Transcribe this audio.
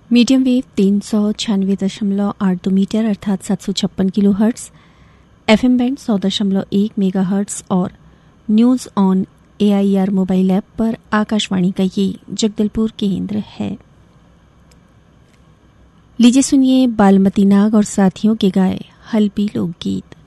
Medium wave 396.82 metre अर्थात 756 kilo hertz, FM band 100.1 mega hertz और news on AIR mobile app पर आकाशवाणी का ये जगदलपुर केंद्र है। लीजिए सुनिए बालमती नाग और साथियों के गाए हल्बी लोकगीत।